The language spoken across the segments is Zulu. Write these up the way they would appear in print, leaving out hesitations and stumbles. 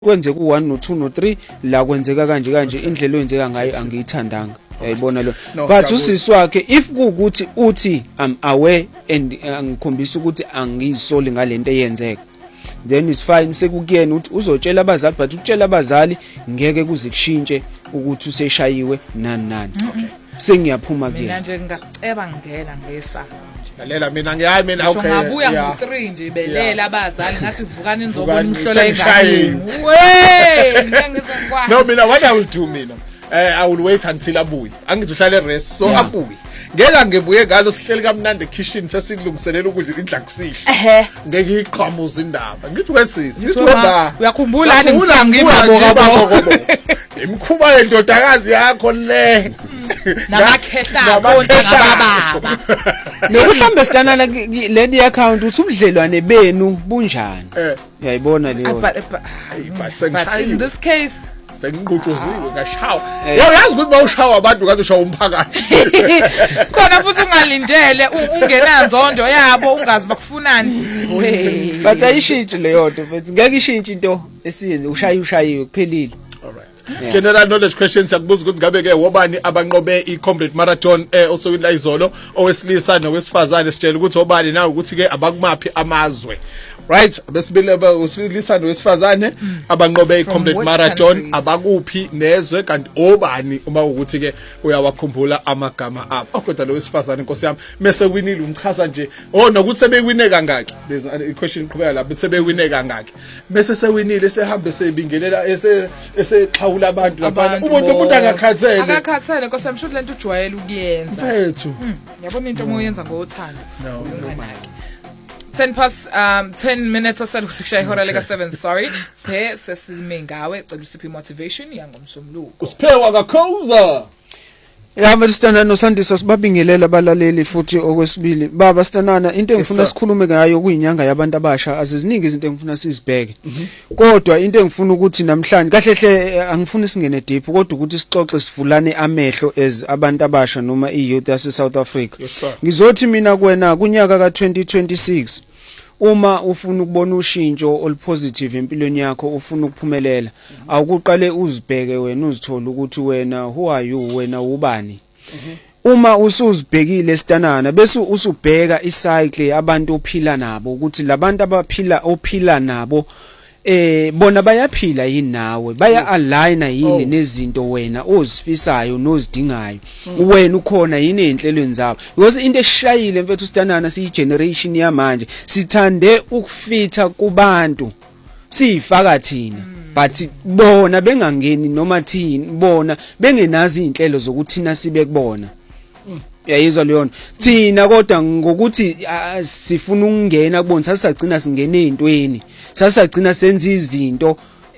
kwenzeka u1 no2 no3 la kwenzeka kanje indlela oyenzeka ngayo angiyithandanga yayibona lo but usisi wakhe if kuukuthi uthi I'm aware and ngikhombisa ukuthi angiyisoli ngalento eyenzeka then it's fine sekukuyena uthi uzotshela abazali but ukutshela abazali ngeke kuze kushintshe ukuthi useshayiwe nani sengiyaphuma kuyena mina nje ngiceba ngena ngesaka lalela mina okay ngabuya ngo3 nje belela abazali ngathi vukani nizobona umhlola engane ngiyangizengwa no mina what I will do mina I will wait until abuye angizohlala rest so abuye ngeke ngibuye ngalo sihleli kamnandi kitchen sesilungiselela ukudla indla kusihle ngeke iqhamuza indaba ngithi kwesisi ngithi wena uyakhumbula ngingibabo kabo imkhuba yendodakazi yakho le namakhehla konke ngababa nokuhlambe sitanana leli account uthi ubudlelwane benu bunjani uyayibona leyo but in this case sengiqhutshuziwe ngashawa yazi ukuthi bawushawa abantu ngathi ushawa umphakathi khona futhi ungalindele ungenanzondo yabo ungazi bakufunani but ayishintshi leyo nto futhi ngeke ishintshi into esiyenze ushayiwe kuphelile. Yeah. General knowledge questions akubuza ukuthi ngabe ke wobani abanqobe i-complete marathon osowina izolo owesilisa nowesifazane sitshela ukuthi wobani nawe ukuthi ke abakumaphi amazwe right besibile owesilisa nowesifazane abanqobe i-complete marathon abakuphi nezwe kanti obani uma ukuthi ke uyawakhumbula amagama abo kodwa lo wesifazane inkosi yami mase winile umchaza nje nokuthi sebewine kangaki there's a question iqhubeka lapho sebewine kangaki bese sewinile sehambe sebingelela esexhawula abantu lapha umuntu akakhathele nkosi yami shothi lento ujwayele ukuyenza mfethu yabona into oyenza ngothando ngomnaki 10 minutes or so kushaya ihora leka 7 sorry siphe sesime ngawe cela usiphi motivation yangomsomluko usiphewa kakhoza Sitanana noSandiso sibabingelela abalaleli futhi okwesibili baba Sitanana into engifuna sikhulume ngayo kuyinyanga yabantu abasha aziziningi izinto engifuna sizibheke kodwa into engifuna ukuthi namhlanje kahlehle angifuni singene deep kodwa ukuthi sixoxe sivulane amehlo as abantu abasha noma iyouth yase South Africa ngizothi mina kuwena kunyaka ka2026 uma ufuna ukubona ushintsho olupositive empilweni yakho ufuna ukuphumelela awukuqale uzibheke wena uzithola ukuthi wena who are you wena ubani uma usuzibhekile Sitanana bese usubheka icycle abantu ophila nabo ukuthi labantu ophila nabo bona bayaphila yini nawe baya align yini nezinto wena ozifisayo nozidingayo wena ukhona yini enhlelweni zabo because into eshayile mfethu Sitanana siyi generation yamanje sithande ukufitha kubantu siyifaka thina but bona bengangeni noma thini bona bengenazi inhlelo zokuthi thina sibe kubona yayizwa leyo thina kodwa ngokuthi sifuna ukungena kubona sasagcina singene ezintweni sasagcina senza izinto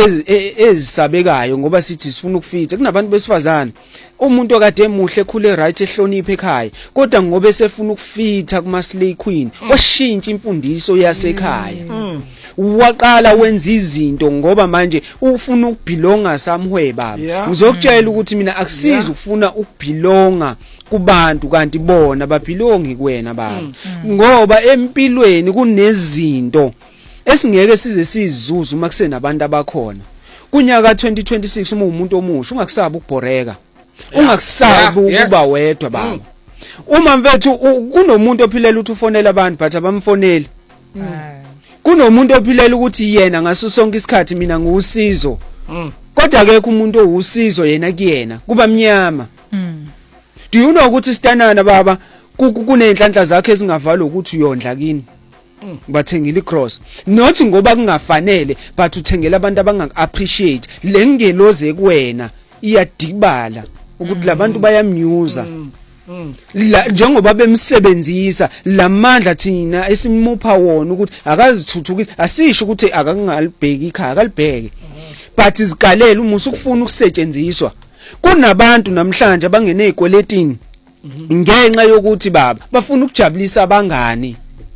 ezisabekayo ngoba sithi sifuna ukufitha kunabantu besifazana umuntu okade emuhle ekhule right ehloniphe ekhaya kodwa ngoba esefuna ukufitha kuma slay queen washintsha imfundiso yasekhaya waqala wenza izinto ngoba manje ufuna ukubelonga somewhere baba ngizokutshela ukuthi mina akusizi ukufuna ukubelonga kubantu kanti bona babelongi kuwena baba ngoba empilweni kunezinto esingeke size sizizuza uma kusenabantu abakhona kunyaka 2026 uma umuntu omusha ungakusabi ukubhoreka ungakusabi ukuba wedwa baba uma mfethu kunomuntu ophilela ukuthi ufonela abantu but abamfoneli kunomuntu ophilela ukuthi yena ngaso sonke isikhathi mina ngusizo kodwa akekho umuntu owusizo yena kuyena kuba mnyama do you know ukuthi Sitanana baba kunenhlanhla zakhe ezingavala ukuthi uyondla kini bathengile icross not ngoba kungafanele but uthengela abantu abanga-appreciate le ngeloze kuwena iyadibala ukuthi labantu bayamnyuza njengoba bemsebenzisa lamandla thina esimupha wona ukuthi akazithuthukise asisho ukuthi akangalibheki ikhaya akalibheke but izigalela uma usukufuna ukusetshenziswa kunabantu namhlanje abangene ezikweletini ngenxa yokuthi baba bafuna ukujabulisa abangani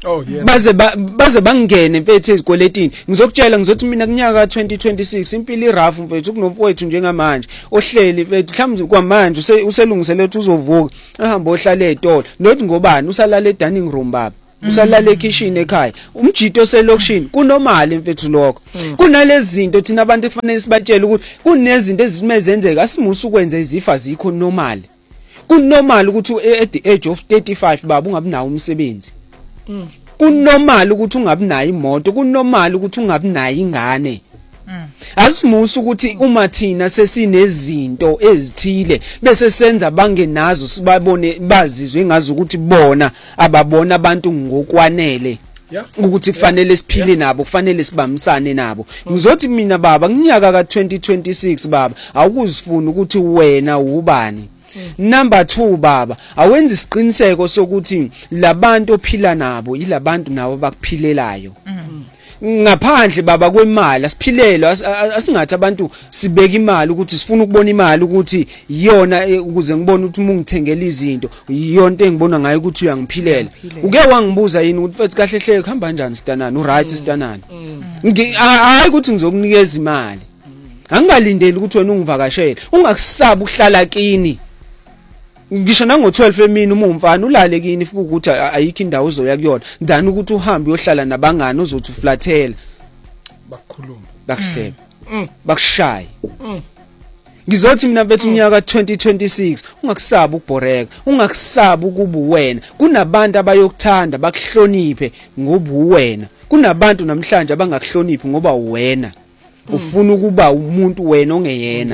baze bangene mfethu ezikweletini ngizokutshela ngizothi mina kunyaka 2026 impilo irafu mfethu kunomfowethu njengamanje ohleli mfethu mhlawumbe kwamanje uselungiselele ukuthi uzovuka ehamba ohlala ezitolo not ngobani usalala edining room baba usalala ekitchen ekhaya umjito selokishini kunomali mfethu lokho kunalezi zinto thina abantu kufanele sibatshele ukuthi kunezinto ezimezenzeka asimusa ukwenza izifa zikho normal kunormal ukuthi at the age of 35 baba ungabi nawo umsebenzi kunormal ukuthi ungabi nayo imoto kunormal ukuthi ungabi nayo ingane asimusa ukuthi uma thina sesinezinto ezithile bese senza bangenazo sibabone bazizwe ngazi ukuthi bona ababona abantu ngokwanele ukuthi kufanele siphile nabo kufanele sibamisane nabo ngizothi mina baba nginyaka ka 2026 baba awukuzifuna ukuthi wena ubani Number 2 baba awenza isiqiniseko sokuthi labantu ophila nabo yilabantu nabo bakuphilelayo ngaphandle baba kwemali asiphilelo asingathi abantu sibeka imali ukuthi sifuna ukubona imali ukuthi iyona ukuze ngibone ukuthi ungithengela izinto iyonto engibona ngayo ukuthi uyangiphilela uke wangibuza yini ukuthi mfethu kahle hle kuhamba kanjani sitanana uright sitanana hayi ukuthi ngizokunikeza imali angalindeli ukuthi wena ungivakashele ungakusabi ukuhlala kini ngisho nango 12 emini uma umfana ulale kini futhi ukuthi ayikho indawo uzoya kuyona ndani ukuthi uhambe uyohlala nabangani uzothi uflathela bakukhuluma bakuhleba bakushaya ngizothi mina mfethu unyaka 2026 ungakusabi ukubhoreka ungakusabi ukuba uwena kunabantu abayokuthanda bakuhloniphe ngoba uwena kunabantu namhlanje abangakuhloniphi ngoba uwena ufuna ukuba umuntu wena ongeyena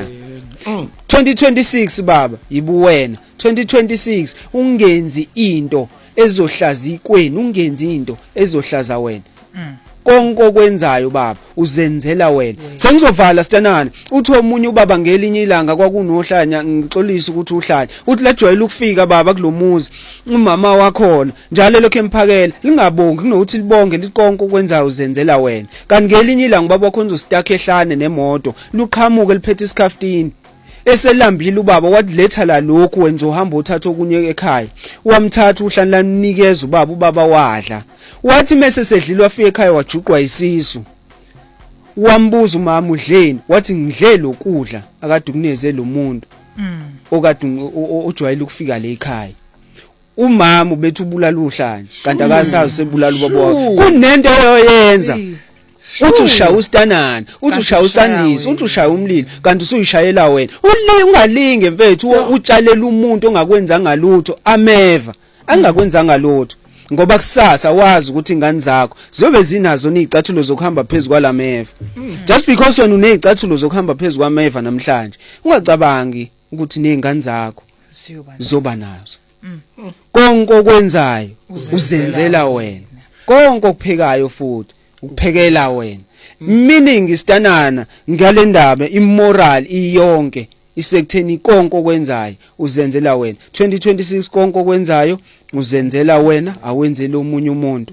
2026 baba yibuwena 2026 ungenzi into ezohlaza ikweni ungenzi into ezohlaza wena konke okwenzayo baba uzenzela wena sengizovala sitanana uthi omunye ubaba ngelinye ilanga kwakunohlanya ngixolisa ukuthi uhlanya uthi lajwayela ukufika baba kulomuzi umama wakhona njalo lokho emphakela lingabongi kunokuthi libonge likonke okwenzayo uzenzela wena kanti ngelinye ilanga baba wakho uzostakha ehlane nemoto luqhamuke liphethe isikhaftini eselambile ubaba wathi letha la lokhu wenza uhamba uthatha okunye ekhaya wamthatha uhlani lanikeza ubaba wadla wathi mase sedlile wafika ekhaya wajuqwa isisu wambuza umama udleni wathi ngidle lokudla akade ukuneze lo muntu okade ojwayele ukufika le ekhaya umama ubethu ubulala uhlanje kanti akasazi sebulala ubaba wakhe kunento oyenza uthi ushaya usitanana uthi ushaya usandisi uthi ushaya umlilo kanti usuyishayela wena ungalinge mfethu utshalela umuntu ongakwenzanga lutho ameva angakwenzanga lutho ngoba kusasa wazi ukuthi ingane zakho ziyobe zinazo nezicathulo zokuhamba phezulu kwalameva just because wena unezicathulo zokuhamba phezulu kwameva namhlanje ungacabangi ukuthi nezingane zakho zoba nazo konke okwenzayo uzenzela wena konke okuphekayo futhi ukuphekela wena meaning isitanana ngale ndaba immoral iyonke isekutheni konke okwenzayo uzenzela wena 2026 konke okwenzayo uzenzela wena awenzele omunye umuntu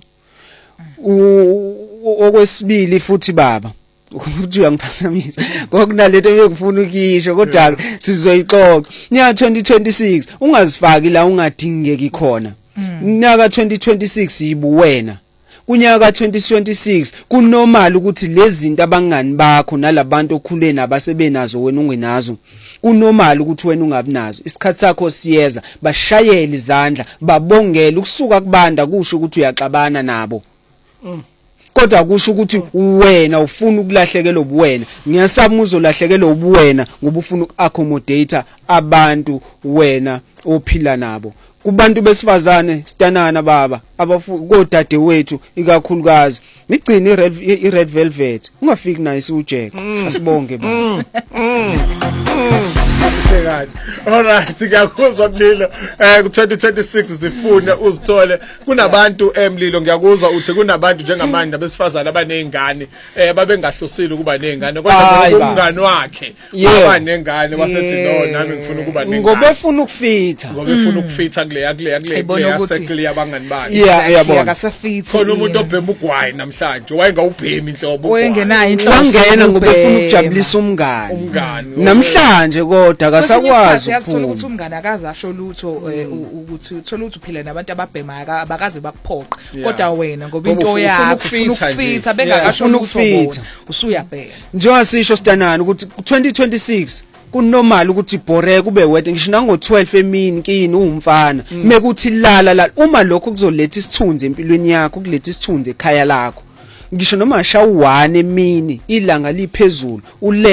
okwesibili futhi baba ukuthi uyangiphasamisa ngokunalento ebengifuna ukisho kodwa sizoyixoxa nya 2026 ungazifaki la ungadingeki khona nyaka 2026 yibuwena kunyaka 2026 kunormal ukuthi lezi zinto abangani bakho nalabantu okhule nabasebenazo wena ungenazo kunormal ukuthi wena ungabi nazo isikhathi sakho siyeza bashayela izandla babongela ukusuka kubanda kusho ukuthi uyaxabana nabo kodwa kusho ukuthi wena ufuna ukulahlekelwa ubuwena ngiyasaba uzolahlekelwa ubuwena ngoba ufuna ukuaccommodate abantu wena ophila nabo kubantu besifazane sitanana baba kodade wethu ikakhulukazi ngigcina ired velvet ungafiki nayo isujeka asibonge baba alright ngiyakuzwa Mlilo ku 2026 sifuna uzithole kunabantu Mlilo ngiyakuzwa uthi kunabantu njengamanje besifazana abanezingane babengahlosile ukuba nezingane kodwa umngane wakhe aba nengane wasethi no nami ngifuna ukuba nengane ngoba efuna ukufitha kule yasekle yabangani bakhe yabona akasefitha khona umuntu obhema ugwayi namhlanje wayengawubhemi inhlobo wengenayo inhlobo wangena ngoba efuna ukujabulisa umngane namhlanje kodwa akasakwazi ukuthola ukuthi umngane akazasho lutho ukuthi uthola ukuthi uphila nabantu ababhema abakaze bakuphoqa kodwa wena ngoba into yakho ufuna ukufitha bengakasho lutho bona usuyabhema njengasisho sitanana ukuthi 2026 kunormal ukuthi ibhore kube wet ngisho nango 12 emini kini umfana mekuthi lala uma lokho kuzoletha isithunzi empilweni yakho kuletha isithunzi ekhaya lakho ngisho noma shawu 1 emini ilanga liphezulu